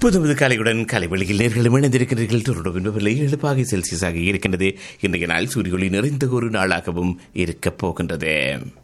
புதுவது காலையுடன் காலை வெளியில் நேர்களும் இணைந்திருக்கிறீர்கள். வெப்பநிலை 7 செல்சியஸாக இருக்கின்றது. இன்றைய நாள் சூரிய ஒளி நிறைந்த ஒரு நாளாகவும் இருக்கப் போகின்றது.